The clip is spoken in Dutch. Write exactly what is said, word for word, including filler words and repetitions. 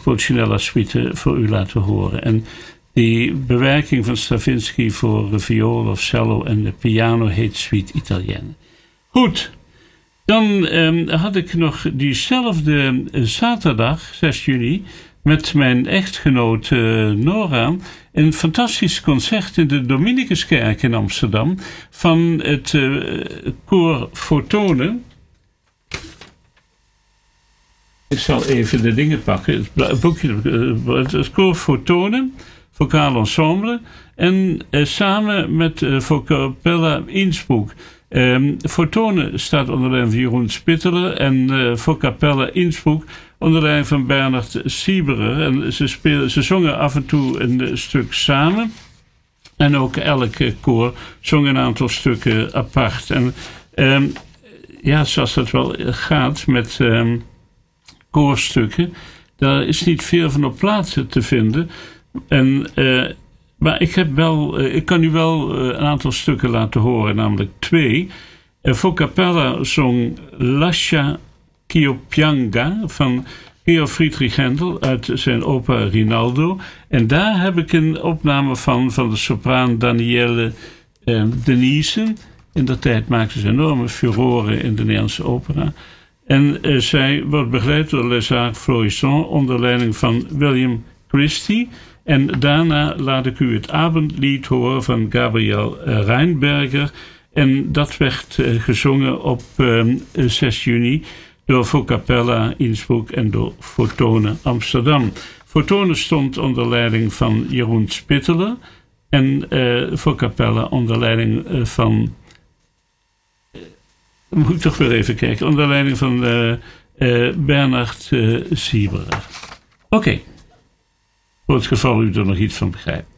Pulcinella suite voor u laten horen. En die bewerking van Stravinsky voor viool of cello en de piano heet Suite Italienne. Goed, dan um, had ik nog diezelfde zaterdag, zes juni, met mijn echtgenoot uh, Nora een fantastisch concert in de Dominicuskerk in Amsterdam van het uh, koor Fotone. Ik zal even de dingen pakken. Het boekje, uh, het koor Fotone, vocaal ensemble, en uh, samen met uh, Vocapella Innsbruck. Um, Fotone staat onder leiding van Jeroen Spitteler en uh, Vocapella Innsbruck onder leiding van Bernard Sieberer. En ze, spelen, ze zongen af en toe een stuk samen. En ook elke koor zong een aantal stukken apart. En um, ja, zoals dat wel gaat met um, koorstukken, daar is niet veel van op plaatsen te vinden. En uh, Maar ik, heb wel, ik kan u wel een aantal stukken laten horen, namelijk twee. Vocapella zong Lascia ch'io pianga van Georg Friedrich Händel uit zijn opera Rinaldo. En daar heb ik een opname van, van de sopraan Danielle eh, Denise. In dat tijd maakte ze enorme furoren in de Nederlandse opera. En eh, zij wordt begeleid door Les Arts Florissants onder leiding van William Christie. En daarna laat ik u het avondlied horen van Gabriel Reinberger. En dat werd uh, gezongen op uh, zes juni door Vocapella Innsbruck en door Fotone Amsterdam. Fotone stond onder leiding van Jeroen Spitteler en uh, Vocapella onder leiding uh, van... Uh, moet ik toch weer even kijken. Onder leiding van uh, uh, Bernard uh, Sieberer. Oké. Okay. Voor het geval u er nog iets van begrijpt.